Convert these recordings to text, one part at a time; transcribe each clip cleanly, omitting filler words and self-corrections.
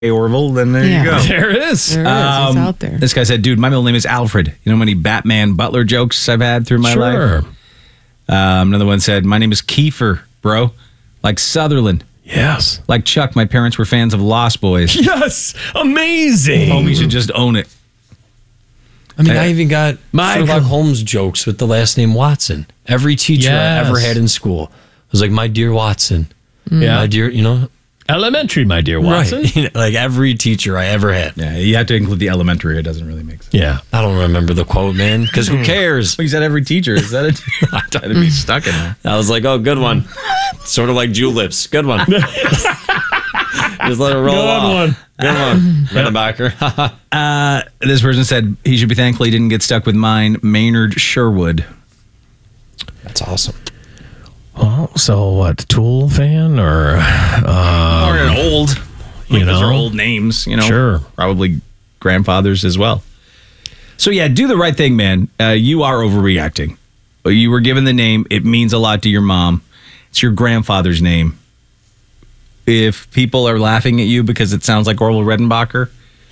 Orville, then there you go. There it is. There it is. It's out there. This guy said, dude, my middle name is Alfred. You know how many Batman Butler jokes I've had through my life? Another one said, my name is Kiefer, bro. Like Sutherland. Yes. Like Chuck, my parents were fans of Lost Boys. Yes. Amazing. Homie should just own it. I mean, I even got Sherlock Holmes jokes with the last name Watson. Every teacher I ever had in school was like, my dear Watson. Yeah. My dear, Elementary, my dear Watson. Right. Like every teacher I ever had. Yeah, you have to include the elementary. It doesn't really make sense. Yeah. I don't remember the quote, man, because who cares? He said every teacher. Is that it? I'd be stuck in there. I was like, oh, good one. Sort of like Juleps. Good one. Just let it roll off. Good one. Redenbacher. This person said he should be thankful he didn't get stuck with mine, Maynard Sherwood. That's awesome. Well, so what? Tool fan or Or an old. You Those are know? old names, Sure. Probably grandfathers as well. So yeah, do the right thing, man. You are overreacting. You were given the name. It means a lot to your mom. It's your grandfather's name. If people are laughing at you because it sounds like Orville Redenbacher,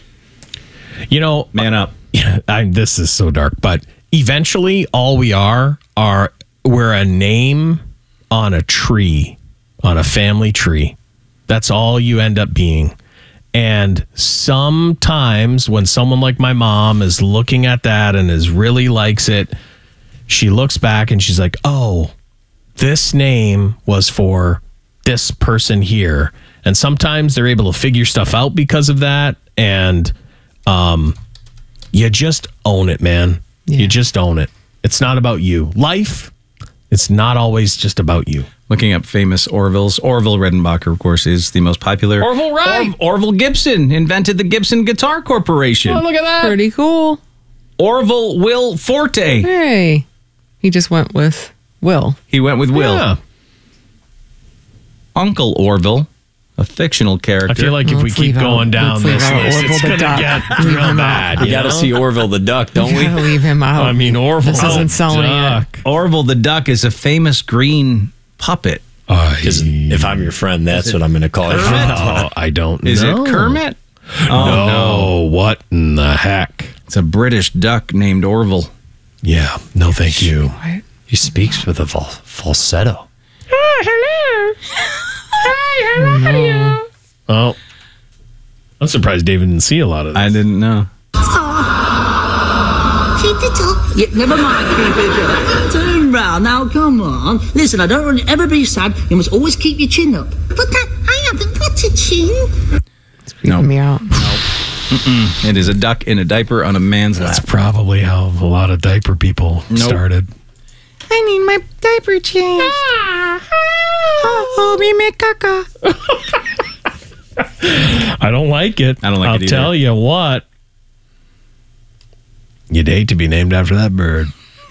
man up. This is so dark, but eventually all we are we're a name on a tree, on a family tree. That's all you end up being. And sometimes when someone like my mom is looking at that and really likes it, she looks back and she's like, oh, this name was for this person here. And sometimes they're able to figure stuff out because of that. And you just own it, man. Yeah. You just own it. It's not about you. Life, it's not always just about you. Looking up famous Orvilles. Orville Redenbacher, of course, is the most popular. Orville Wright. Orville Gibson invented the Gibson Guitar Corporation. Oh, look at that. Pretty cool. Orville Will Forte. Hey. He just went with Will. He went with Will. Yeah. Uncle Orville, a fictional character. I feel like if we Let's keep leave out- going down let's leave this out list, Orville it's the going to duck. get Leave real him bad. We got to see Orville the duck, don't we? Gotta leave him out. I mean, Orville. This isn't selling it. Orville the duck is a famous green puppet. Because if I'm your friend, that's what I'm going to call you. Oh, I don't know. Is it Kermit? No. What in the heck? It's a British duck named Orville. Yeah. No, thank you. He speaks with a falsetto. Oh. I'm surprised David didn't see a lot of this. I didn't know. Yeah, never mind, Keith. Turn round now, come on. Listen, I don't want you to ever be sad. You must always keep your chin up. But I haven't got a chin. It's creeping me out. It is a duck in a diaper on a man's That's lap. probably how a lot of diaper people started. I need my diaper changed. Oh, me me caca. I don't like it. I don't like it I'll either. tell you what. You'd hate to be named after that bird.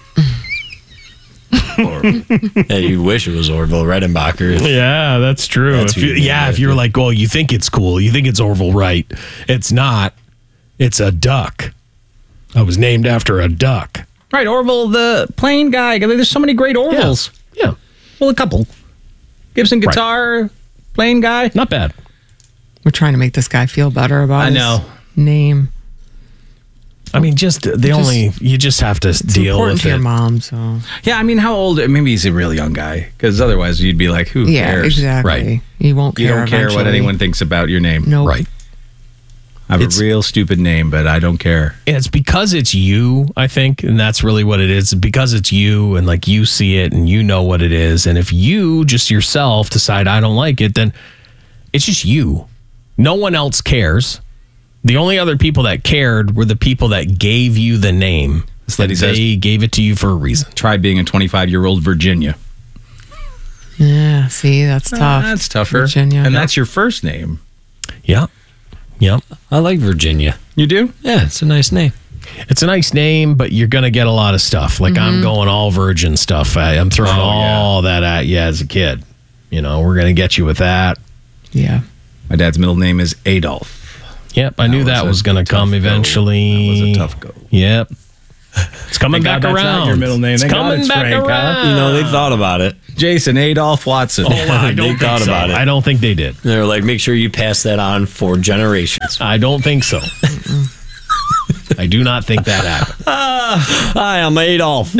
Hey, you wish it was Orville Redenbacher. Yeah, that's true. That's who you named if you're like, well, you think it's cool. You think it's Orville Wright. It's not. It's a duck. I was named after a duck. Right, Orville the plane guy. There's so many great Orvilles. Yeah. Well, a couple. Gibson guitar, plane guy. Not bad. We're trying to make this guy feel better about I know. his name. I mean, you just have to It's deal important with to your it. mom, so. Yeah, I mean, how old? Maybe he's a real young guy. Because otherwise you'd be like, who Yeah, cares? exactly. Right. You won't care. You don't care what eventually. anyone thinks about your name. Nope. Right. I have a real stupid name, but I don't care. And it's because it's you, I think, and that's really what it is. Because it's you, and like you see it, and you know what it is. And if you just yourself decide I don't like it, then it's just you. No one else cares. The only other people that cared were the people that gave you the name. This lady says, they gave it to you for a reason. try being a 25-year-old Virginia. Yeah, see, that's tough. That's tougher. Virginia. And that's your first name. Yeah. Yep. I like Virginia. You do? Yeah, it's a nice name. It's a nice name, but you're going to get a lot of stuff. Like I'm going all virgin stuff. I'm throwing all that at you as a kid. You know, we're going to get you with that. Yeah. My dad's middle name is Adolf. Yep. I knew that was going to come eventually. That was a tough go. Yep. It's coming Thank back God that's around. not your middle name. It's Thank God coming it's back Frank, huh? around. You know, they thought about it. Jason Adolph Watson. Oh, I They don't think thought so. about it. I don't think they did. They were like, make sure you pass that on for generations. I don't think so. I do not think that happened. Hi, I'm Adolf.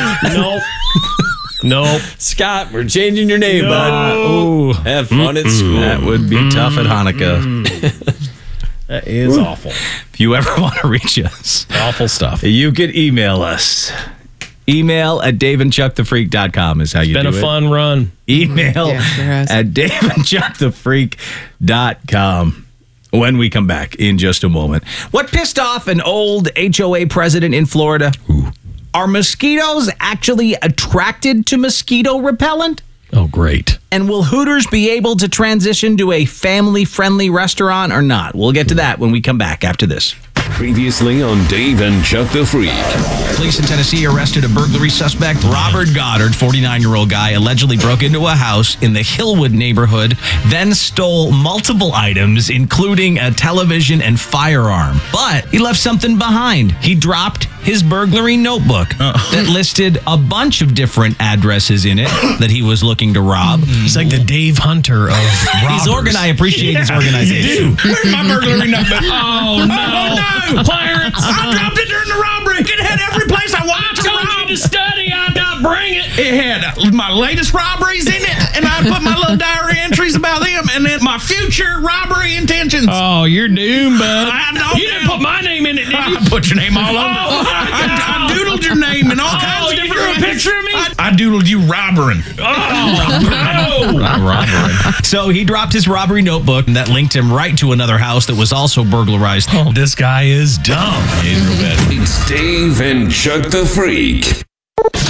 Nope. Scott, we're changing your name, bud. Ooh, Have fun at school. that would be tough at Hanukkah. That is awful. If you ever want to reach us, Awful stuff. you can email us. Email at daveandchuckthefreak.com is how you Been do a it. fun run. Email Yeah, sure has. at daveandchuckthefreak.com. When we come back in just a moment. What pissed off an old HOA president in Florida? Are mosquitoes actually attracted to mosquito repellent? Oh, great. And will Hooters be able to transition to a family-friendly restaurant or not? We'll get to that when we come back after this. Previously on Dave and Chuck the Freak. Police in Tennessee arrested a burglary suspect. Robert Goddard, 49-year-old guy, allegedly broke into a house in the Hillwood neighborhood, then stole multiple items, including a television and firearm. But he left something behind. He dropped his burglary notebook that listed a bunch of different addresses in it that he was looking to rob. He's like the Dave Hunter of robbers. He's organized. I appreciate his organization. Where's my burglary notebook? Oh, no. Clarence. I dropped it during the robbery. It had every place I wanted to rob. to study. I not bring it. It had my latest robberies in it, and I put my little diary entries about them, and then my future robbery intentions. Oh, you're doomed, bud. I know You didn't now. put my name in it, did you? I put your name all over. Oh, my I God. doodled your name in all kinds of you different drew a ways. picture of me? I doodled you robbering. Oh, no. Robbery. So he dropped his robbery notebook, and that linked him right to another house that was also burglarized. Oh, this guy is dumb. It's Dave and Chuck the Freak.